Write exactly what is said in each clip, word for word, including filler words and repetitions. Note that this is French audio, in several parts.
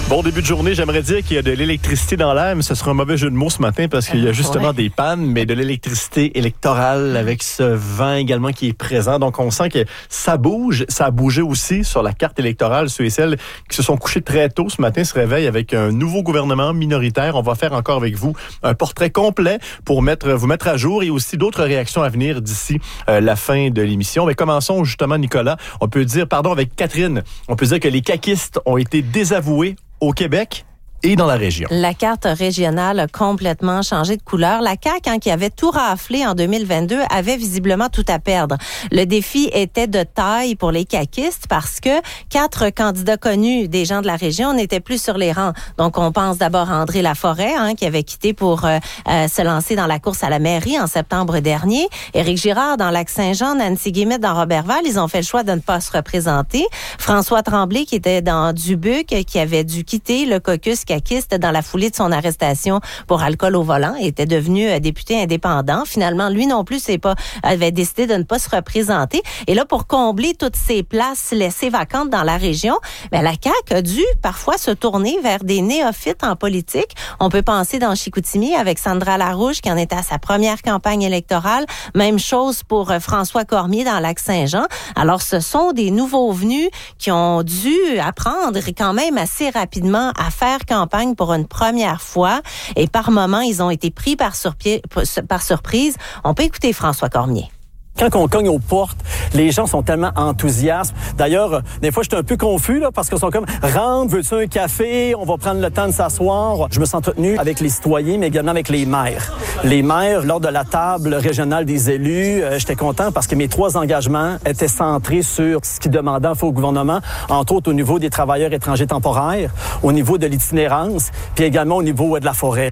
Bon début de journée, j'aimerais dire qu'il y a de l'électricité dans l'air, mais ce sera un mauvais jeu de mots ce matin parce qu'il y a justement ouais. des pannes, mais de l'électricité électorale avec ce vent également qui est présent. Donc, on sent que ça bouge. Ça a bougé aussi sur la carte électorale. Ceux et celles qui se sont couchés très tôt ce matin se réveillent avec un nouveau gouvernement minoritaire. On va faire encore avec vous un portrait complet pour mettre, vous mettre à jour et aussi d'autres réactions à venir d'ici euh, la fin de l'émission. Mais commençons justement, Nicolas. On peut dire, pardon, avec Catherine, on peut dire que les caquistes ont été désavoués au Québec et dans la région. La carte régionale a complètement changé de couleur. La C A Q, hein, qui avait tout raflé en deux mille vingt-deux, avait visiblement tout à perdre. Le défi était de taille pour les caquistes parce que quatre candidats connus des gens de la région n'étaient plus sur les rangs. Donc, on pense d'abord à André Laforêt, hein, qui avait quitté pour euh, euh, se lancer dans la course à la mairie en septembre dernier. Éric Girard dans Lac-Saint-Jean, Nancy Guillemette dans Robertval. Ils ont fait le choix de ne pas se représenter. François Tremblay, qui était dans Dubuc, qui avait dû quitter le caucus caquiste dans la foulée de son arrestation pour alcool au volant, était devenu député indépendant. Finalement, lui non plus c'est pas, avait décidé de ne pas se représenter. Et là, pour combler toutes ces places laissées vacantes dans la région, ben, la C A Q a dû parfois se tourner vers des néophytes en politique. On peut penser dans Chicoutimi avec Sandra Larouche qui en était à sa première campagne électorale. Même chose pour François Cormier dans Lac-Saint-Jean. Alors, ce sont des nouveaux venus qui ont dû apprendre quand même assez rapidement à faire campagne pour une première fois. Et par moments, ils ont été pris par, surpi- par surprise. On peut écouter François Cormier. Quand on cogne aux portes, les gens sont tellement enthousiastes. D'ailleurs, des fois, j'étais un peu confus là, parce qu'ils sont comme « Rentre, veux-tu un café? On va prendre le temps de s'asseoir. » Je me suis entretenu avec les citoyens, mais également avec les maires. Les maires, lors de la table régionale des élus, euh, j'étais content parce que mes trois engagements étaient centrés sur ce qu'ils demandaient au gouvernement, entre autres au niveau des travailleurs étrangers temporaires, au niveau de l'itinérance, puis également au niveau de la forêt.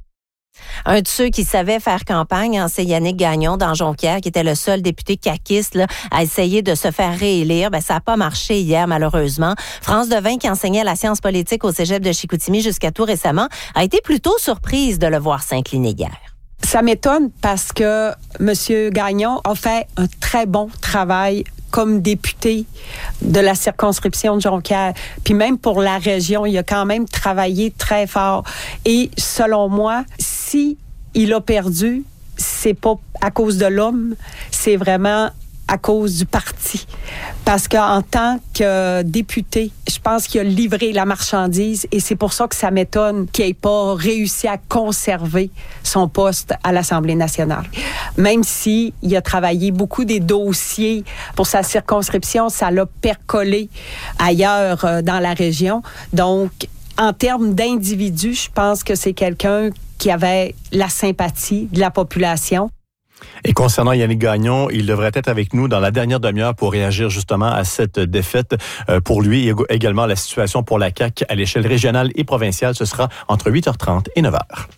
Un de ceux qui savait faire campagne, hein, c'est Yannick Gagnon dans Jonquière, qui était le seul député caquiste là, à essayer de se faire réélire. Ben, ça n'a pas marché hier, malheureusement. France Devin, qui enseignait la science politique au cégep de Chicoutimi jusqu'à tout récemment, a été plutôt surprise de le voir s'incliner hier. Ça m'étonne parce que M. Gagnon a fait un très bon travail comme député de la circonscription de Jonquière. Puis même pour la région, il a quand même travaillé très fort. Et selon moi, si il a perdu, c'est pas à cause de l'homme, c'est vraiment à cause du parti. Parce qu'en tant que député, je pense qu'il a livré la marchandise et c'est pour ça que ça m'étonne qu'il n'ait pas réussi à conserver son poste à l'Assemblée nationale. Même si il a travaillé beaucoup des dossiers pour sa circonscription, ça l'a percolé ailleurs euh, dans la région. Donc, en termes d'individu, je pense que c'est quelqu'un qui avait la sympathie de la population. Et concernant Yannick Gagnon, il devrait être avec nous dans la dernière demi-heure pour réagir justement à cette défaite euh, pour lui et également à la situation pour la C A Q à l'échelle régionale et provinciale. Ce sera entre huit heures trente et neuf heures.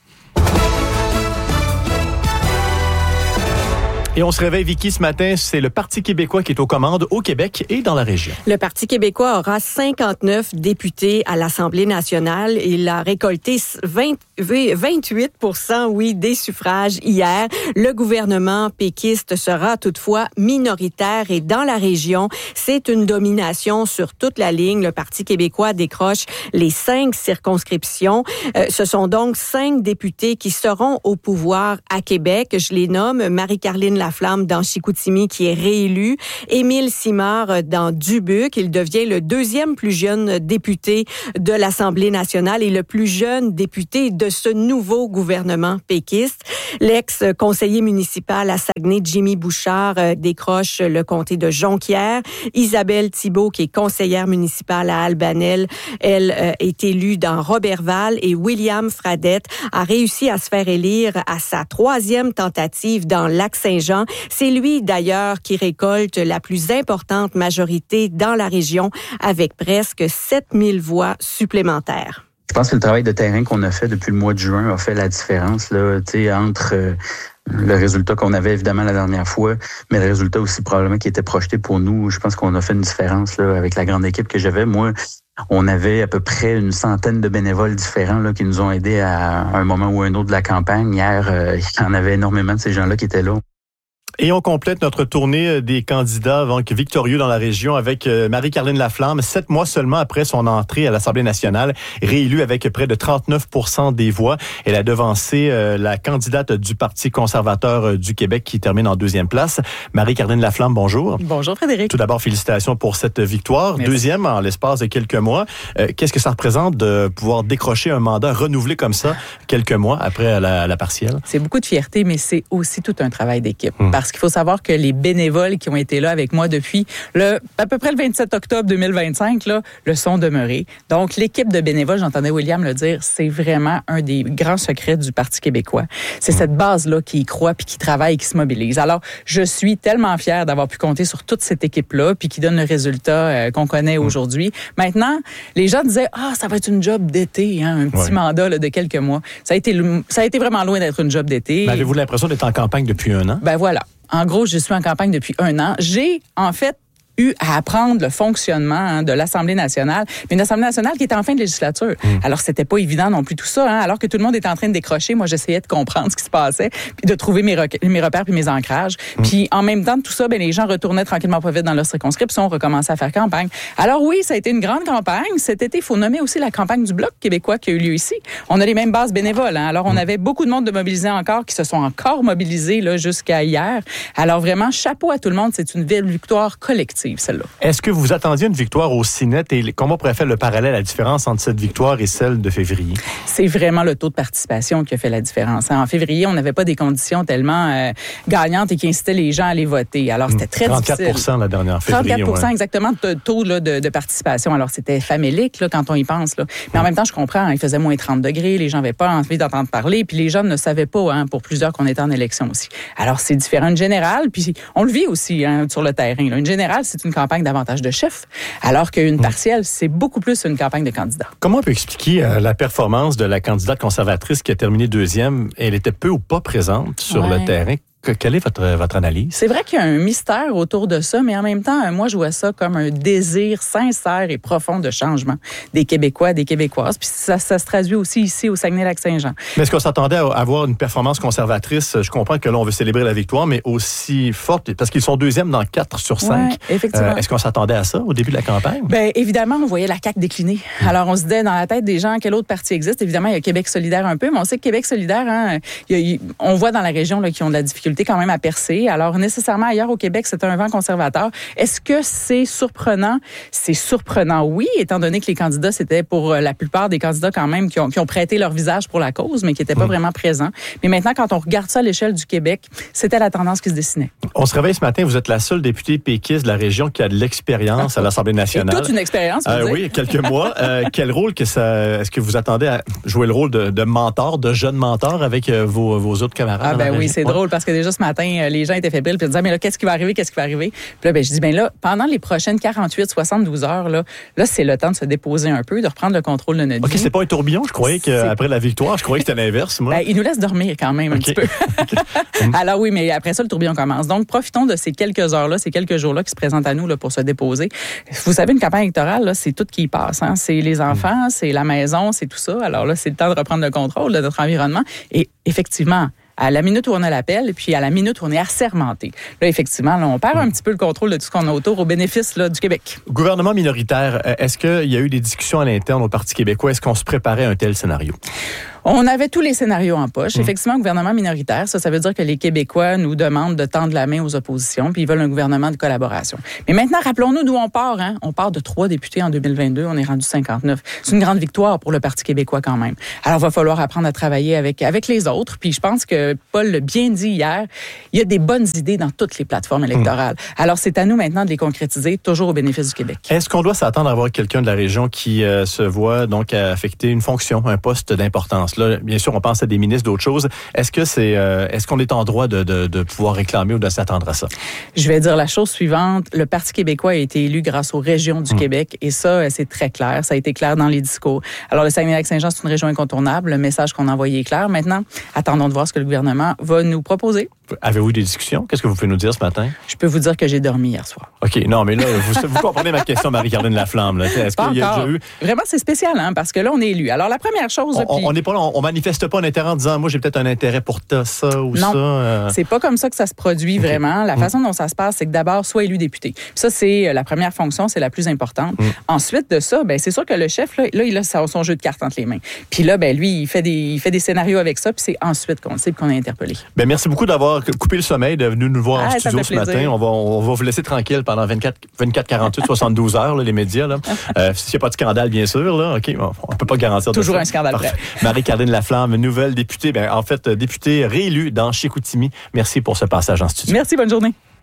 Et on se réveille, Vicky, ce matin, c'est le Parti québécois qui est aux commandes au Québec et dans la région. Le Parti québécois aura cinquante-neuf députés à l'Assemblée nationale. Il a récolté vingt, vingt-huit pour cent, oui, des suffrages hier. Le gouvernement péquiste sera toutefois minoritaire et dans la région, c'est une domination sur toute la ligne. Le Parti québécois décroche les cinq circonscriptions. Euh, ce sont donc cinq députés qui seront au pouvoir à Québec. Je les nomme Marie-Carline Laflamme dans Chicoutimi qui est réélu, Émile Simard dans Dubuc. Il devient le deuxième plus jeune député de l'Assemblée nationale et le plus jeune député de ce nouveau gouvernement péquiste. L'ex-conseiller municipal à Saguenay, Jimmy Bouchard, euh, décroche le comté de Jonquière. Isabelle Thibault, qui est conseillère municipale à Albanel, elle euh, est élue dans Robertval et William Fradette a réussi à se faire élire à sa troisième tentative dans Lac-Saint-Jean. C'est lui, d'ailleurs, qui récolte la plus importante majorité dans la région avec presque sept mille voix supplémentaires. Je pense que le travail de terrain qu'on a fait depuis le mois de juin a fait la différence là, entre euh, le résultat qu'on avait évidemment la dernière fois, mais le résultat aussi probablement qui était projeté pour nous. Je pense qu'on a fait une différence là, avec la grande équipe que j'avais. Moi, on avait à peu près une centaine de bénévoles différents là, qui nous ont aidés à un moment ou un autre de la campagne. Hier, euh, il y en avait énormément de ces gens-là qui étaient là. Et on complète notre tournée des candidats donc victorieux dans la région avec Marie-Caroline Laflamme, sept mois seulement après son entrée à l'Assemblée nationale, réélue avec près de trente-neuf pour cent des voix. Elle a devancé euh, la candidate du Parti conservateur du Québec qui termine en deuxième place. Marie-Caroline Laflamme, bonjour. Bonjour Frédéric. Tout d'abord, félicitations pour cette victoire. Merci. Deuxième en l'espace de quelques mois. Euh, qu'est-ce que ça représente de pouvoir décrocher un mandat renouvelé comme ça quelques mois après la, la partielle? C'est beaucoup de fierté, mais c'est aussi tout un travail d'équipe. Hum. Parce qu'il faut savoir que les bénévoles qui ont été là avec moi depuis le, à peu près le vingt-sept octobre deux mille vingt-cinq, là, le sont demeurés. Donc, l'équipe de bénévoles, j'entendais William le dire, c'est vraiment un des grands secrets du Parti québécois. C'est cette base-là qui y croit, puis qui travaille, qui se mobilise. Alors, je suis tellement fière d'avoir pu compter sur toute cette équipe-là, puis qui donne le résultat euh, qu'on connaît aujourd'hui. Maintenant, les gens disaient, ah, ça va être une job d'été, hein, un petit ouais. mandat là, de quelques mois. Ça a été, ça a été vraiment loin d'être une job d'été. Mais avez-vous l'impression d'être en campagne depuis un an? Ben voilà. En gros, je suis en campagne depuis un an. J'ai, en fait, eu à apprendre le fonctionnement hein, de l'Assemblée nationale, mais une Assemblée nationale qui était en fin de législature. Mmh. Alors, c'était pas évident non plus tout ça. Hein, alors que tout le monde était en train de décrocher, moi, j'essayais de comprendre ce qui se passait, puis de trouver mes, re- mes repères puis mes ancrages. Mmh. Puis, en même temps de tout ça, ben les gens retournaient tranquillement pas vite dans leur circonscription, recommençaient à faire campagne. Alors oui, ça a été une grande campagne. Cet été, il faut nommer aussi la campagne du Bloc québécois qui a eu lieu ici. On a les mêmes bases bénévoles. Hein, alors, on mmh. avait beaucoup de monde de mobilisés encore, qui se sont encore mobilisés là, jusqu'à hier. Alors, vraiment, chapeau à tout le monde. C'est une belle victoire collective, celle-là. Est-ce que vous attendiez une victoire au Cinet et comment on pourrait faire le parallèle, la différence entre cette victoire et celle de février? C'est vraiment le taux de participation qui a fait la différence. En février, on n'avait pas des conditions tellement euh, gagnantes et qui incitaient les gens à aller voter. Alors, c'était très trente-quatre pour cent difficile. la dernière février. trente-quatre pour cent ouais. exactement de taux là, de, de participation. Alors, c'était famélique là, quand on y pense. Là. Mais en même temps, je comprends, hein, il faisait moins trente degrés, les gens n'avaient pas envie d'entendre parler, puis les gens ne savaient pas, hein, pour plusieurs, qu'on était en élection aussi. Alors, c'est différent. Une générale, puis on le vit aussi hein, sur le terrain. Là. Une générale, c'est une campagne davantage de chefs, alors qu'une partielle, c'est beaucoup plus une campagne de candidats. Comment on peut expliquer euh, la performance de la candidate conservatrice qui a terminé deuxième? Elle était peu ou pas présente sur ouais. le terrain. Quelle est votre, votre analyse? C'est vrai qu'il y a un mystère autour de ça, mais en même temps, moi, je vois ça comme un désir sincère et profond de changement des Québécois, des Québécoises. Puis ça, ça se traduit aussi ici au Saguenay-Lac-Saint-Jean. Mais est-ce qu'on s'attendait à avoir une performance conservatrice? Je comprends que là, on veut célébrer la victoire, mais aussi forte, parce qu'ils sont deuxièmes dans quatre sur cinq. Ouais, effectivement. Euh, est-ce qu'on s'attendait à ça au début de la campagne? Bien, évidemment, on voyait la C A Q décliner. Alors, on se disait dans la tête des gens, quel autre parti existe? Évidemment, il y a Québec solidaire un peu, mais on sait que Québec solidaire, hein, il y a, on voit dans la région là, qu'ils ont de la difficulté quand même à percer. Alors, nécessairement, ailleurs au Québec, c'est un vent conservateur. Est-ce que c'est surprenant? C'est surprenant, oui, étant donné que les candidats, c'était pour la plupart des candidats quand même qui ont, qui ont prêté leur visage pour la cause, mais qui n'étaient pas mmh. vraiment présents. Mais maintenant, quand on regarde ça à l'échelle du Québec, c'était la tendance qui se dessinait. On se réveille ce matin, vous êtes la seule députée péquiste de la région qui a de l'expérience à l'Assemblée nationale. Et toute une expérience, vous euh, dire. Oui, quelques mois. Euh, quel rôle que ça... Est-ce que vous attendez à jouer le rôle de, de mentor, de jeune mentor avec euh, vos, vos autres camarades? Ah ben oui, c'est ouais. drôle parce que déjà ce matin, les gens étaient fébriles puis ils disaient mais là qu'est-ce qui va arriver, qu'est-ce qui va arriver? Puis là ben je dis ben là pendant les prochaines quarante-huit soixante-douze heures là, là c'est le temps de se déposer un peu, de reprendre le contrôle de notre OK, vie. c'est pas un tourbillon, je croyais qu'après la victoire, je croyais que c'était l'inverse moi. Ben, il nous laisse dormir quand même okay. un petit peu. Okay. Alors oui, mais après ça le tourbillon commence. Donc profitons de ces quelques heures-là, ces quelques jours-là qui se présentent à nous là pour se déposer. Vous savez une campagne électorale là, c'est tout qui y passe hein, c'est les enfants, mm. c'est la maison, c'est tout ça. Alors là, c'est le temps de reprendre le contrôle de notre environnement et effectivement à la minute où on a l'appel, et puis à la minute où on est assermenté. Là, effectivement, là, on perd un petit peu le contrôle de tout ce qu'on a autour au bénéfice là, du Québec. Gouvernement minoritaire, est-ce qu'il y a eu des discussions à l'interne au Parti québécois? Est-ce qu'on se préparait à un tel scénario? On avait tous les scénarios en poche. Mmh. Effectivement, gouvernement minoritaire, ça, ça veut dire que les Québécois nous demandent de tendre la main aux oppositions, puis ils veulent un gouvernement de collaboration. Mais maintenant, rappelons-nous d'où on part. Hein? On part de trois députés en deux mille vingt-deux, on est rendu cinquante-neuf. C'est une grande victoire pour le Parti québécois quand même. Alors, il va falloir apprendre à travailler avec, avec les autres. Puis je pense que Paul l'a bien dit hier, il y a des bonnes idées dans toutes les plateformes électorales. Mmh. Alors, c'est à nous maintenant de les concrétiser, toujours au bénéfice du Québec. Est-ce qu'on doit s'attendre à avoir quelqu'un de la région qui euh, se voit donc affecter une fonction, un poste d'importance? Là, bien sûr, on pense à des ministres, d'autres choses. Est-ce que c'est, euh, est-ce qu'on est en droit de, de, de pouvoir réclamer ou de s'attendre à ça? Je vais dire la chose suivante. Le Parti québécois a été élu grâce aux régions du mmh. Québec et ça, c'est très clair. Ça a été clair dans les discours. Alors, le Saguenay-Lac-Saint-Jean, c'est une région incontournable. Le message qu'on a envoyé est clair. Maintenant, attendons de voir ce que le gouvernement va nous proposer. Avez-vous des discussions? Qu'est-ce que vous pouvez nous dire ce matin? Je peux vous dire que j'ai dormi hier soir. OK, non, mais là, vous, vous comprenez ma question, Marie-Cardine Laflamme. Là. Est-ce Pas qu'il y a encore. déjà eu... Vraiment, c'est spécial, hein, parce que là, on est élu. Alors, la première chose... On puis... on n'est pas là, on, on manifeste pas un intérêt en disant, moi, j'ai peut-être un intérêt pour ta, ça ou non, ça. Euh... c'est pas comme ça que ça se produit okay. vraiment. La mm. façon dont ça se passe, c'est que d'abord, soit élu député. Puis ça, c'est la première fonction, c'est la plus importante. Mm. Ensuite de ça, ben c'est sûr que le chef, là, là, il a son jeu de cartes entre les mains. Puis là, ben lui, il fait des, il fait des scénarios avec ça, puis c'est ensuite qu'on le sait qu'on est interpellé. Ben merci beaucoup d'avoir coupé le sommeil, de venir nous voir ah, en studio ce plaisir. matin. On va, on va vous laisser tranquille pendant vingt-quatre, vingt-quatre quarante-huit, soixante-douze heures, là, les médias. Là. Euh, s'il n'y a pas de scandale, bien sûr, là, OK, on ne peut pas garantir. Toujours de un scandale prêt. Marie-Cardine Laflamme, nouvelle députée, ben, en fait, députée réélue dans Chicoutimi. Merci pour ce passage en studio. Merci, bonne journée.